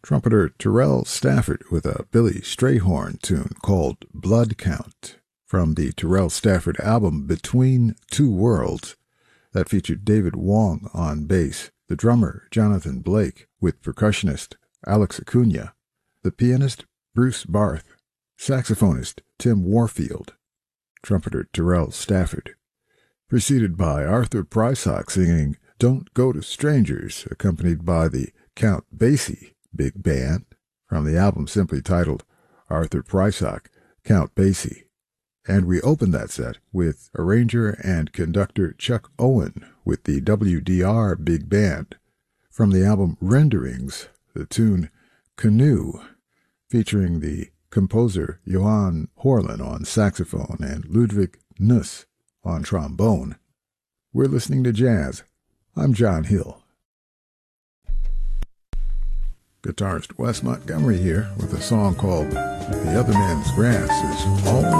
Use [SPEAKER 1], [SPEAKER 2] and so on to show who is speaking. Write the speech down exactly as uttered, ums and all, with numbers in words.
[SPEAKER 1] Trumpeter Terrell Stafford with a Billy Strayhorn tune called Blood Count from the Terrell Stafford album Between Two Worlds that featured David Wong on bass, the drummer Jonathan Blake with percussionist Alex Acuna, the pianist Bruce Barth, saxophonist Tim Warfield, trumpeter Terrell Stafford, preceded by Arthur Prysock singing Don't Go to Strangers, accompanied by the Count Basie Big Band from the album simply titled Arthur Prysock, Count Basie. And we opened that set with arranger and conductor Chuck Owen with the W D R Big Band from the album Renderings, the tune Canoe, featuring the composer Johan Horlin on saxophone and Ludwig Nuss on trombone. We're listening to jazz. I'm John Hill. Guitarist Wes Montgomery here with a song called The Other Man's Grass Is All